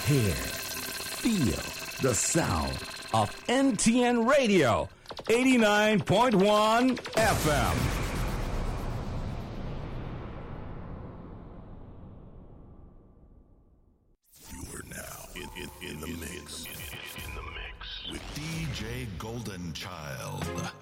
hear, feel the sound of NTN Radio 89.1 FM. You are now in the mix with DJ Golden Child.